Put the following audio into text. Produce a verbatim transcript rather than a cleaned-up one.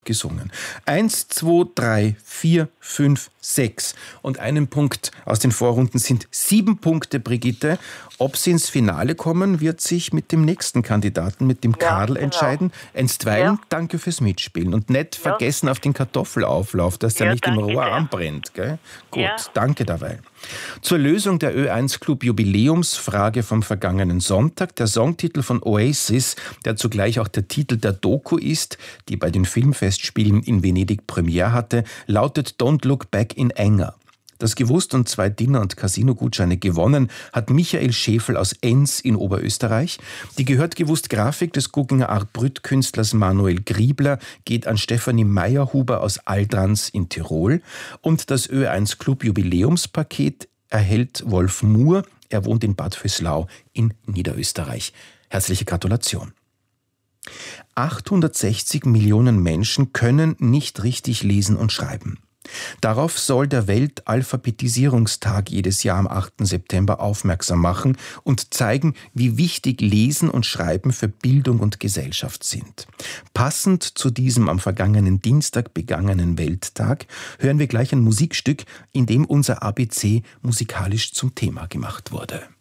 gesungen. Eins, zwei, drei, vier, fünf, sechs. Und einen Punkt aus den Vorrunden sind sieben Punkte, Brigitte. Ob sie ins Finale kommen, wird sich mit dem nächsten Kandidaten, mit dem Ja, Karl, genau. entscheiden. Einstweilen, Ja. danke fürs Mitspielen. Und nicht Ja. vergessen auf den Kartoffelauflauf, dass der Ja, nicht im danke Rohr sehr. anbrennt. Gell? Gut, Ja. danke dabei. Zur Lösung der Ö eins Club Jubiläumsfrage vom vergangenen Sonntag. Der Songtitel von Oasis, der zugleich auch der Titel der Doku ist, die bei den Filmfestspielen in Venedig Premiere hatte, lautet Don't Look Back in Anger. Das gewusst und zwei Dinner- und Casino-Gutscheine gewonnen hat Michael Schäfel aus Enns in Oberösterreich. Die gehört gewusst Grafik des Gugginger Art Brütt-Künstlers Manuel Griebler geht an Stefanie Meyerhuber aus Aldrans in Tirol. Und das Ö eins Club Jubiläumspaket erhält Wolf Muhr. Er wohnt in Bad Vöslau in Niederösterreich. Herzliche Gratulation. achthundertsechzig Millionen Menschen können nicht richtig lesen und schreiben. Darauf soll der Weltalphabetisierungstag jedes Jahr am achten September aufmerksam machen und zeigen, wie wichtig Lesen und Schreiben für Bildung und Gesellschaft sind. Passend zu diesem am vergangenen Dienstag begangenen Welttag hören wir gleich ein Musikstück, in dem unser A B C musikalisch zum Thema gemacht wurde.